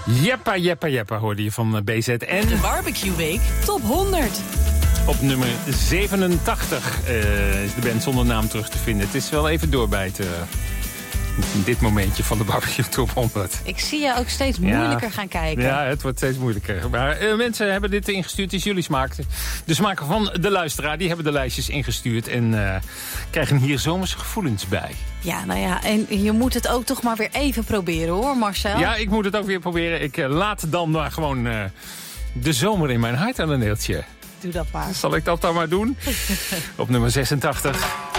Jeppa, jeppa, jeppa hoorde je van BZN. De Barbecue Week Top 100. Op nummer 87 is de band zonder naam terug te vinden. Het is wel even doorbijten. Dit momentje van de Barbecue Top 100. Ik zie je ook steeds moeilijker gaan kijken. Ja, het wordt steeds moeilijker. Maar mensen hebben dit ingestuurd. Het is jullie smaak. De smaken van de luisteraar. Die hebben de lijstjes ingestuurd. En krijgen hier zomerse gevoelens bij. Ja, nou ja. En je moet het ook toch maar weer even proberen hoor, Marcel. Ja, ik moet het ook weer proberen. Ik laat dan maar gewoon de zomer in mijn hart aan een neeltje. Doe dat maar. Zal ik dat dan maar doen? Op nummer 86.